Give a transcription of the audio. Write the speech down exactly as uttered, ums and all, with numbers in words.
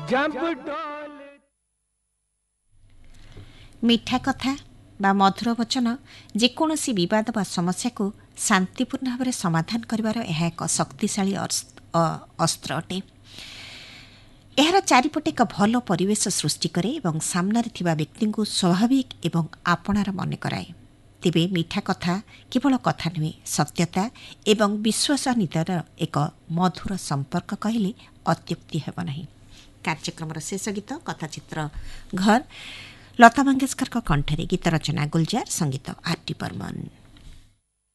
Jump डोल मिठा कथा बा मधुर वचन जेकोसी विवाद बा समस्या को शांतिपूर्ण भाव समाधान करिवार यह एक शक्तिशाली अस्त्र अटे। यार चारिपटे एक भल परिवेश सृष्टि करे एवं सामने थिबा व्यक्ति को स्वाभाविक एवं आपणार मन कराए। तेबे मिठा कथा केवल कथा नुहे सत्यता एवं विश्वसनीयतार एक मधुर संपर्क कहले अत्युक्ति हेब नहीं। कार्यक्रम शेष गीत कथाचित्र घर लता मंगेशकर कंठरे गीत रचना गुलजार संगीत आर टी बर्मन।